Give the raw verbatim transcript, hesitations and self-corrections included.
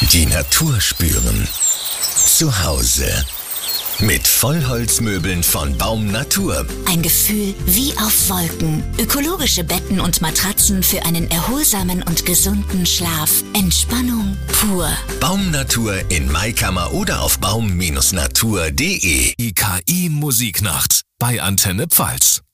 Die Natur spüren. Zu Hause. Mit Vollholzmöbeln von Baum Natur. Ein Gefühl wie auf Wolken. Ökologische Betten und Matratzen für einen erholsamen und gesunden Schlaf. Entspannung pur. Baum Natur in Maikammer oder auf baum Bindestrich natur punkt de. Die K I-Musiknacht bei Antenne Pfalz.